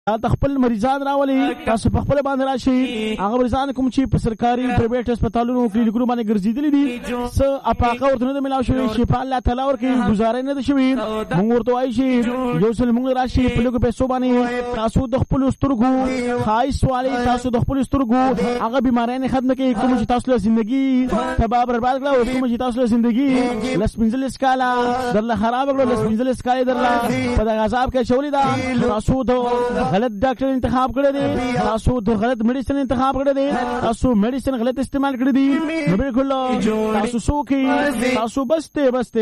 خپل مریضان راولي تاسو په خپل باندې راشي هغه مریضان کوم چې په سرکاري پرایویټ هسپتالونو کلینیکونو باندې ګرځېدلي دي څه اپاقه ورته نه ملاو شوی شفا الله تعالی ورکړي گزارې نه شوی موږ ورته وایي چې یو څل موږ راشي په لږو پیسو باندې تاسو د خپل سترګو خایس والی تاسو د خپل سترګو هغه بیماریاں ختم کړي کوم چې تاسو له ژوندۍ تباہ برباد کړه کوم چې تاسو له ژوندۍ لس پنځلس کاله درله خراب کړه لس پنځلس کاله درله په دغه عذاب کې چولې ده تاسو د غلط ډاکټر انتخاب کړی دی تاسو د غلط میډیسن انتخاب کړی دی تاسو میډیسن غلط استعمال کړی دی نو بالکل تاسو سوکي تاسو بسته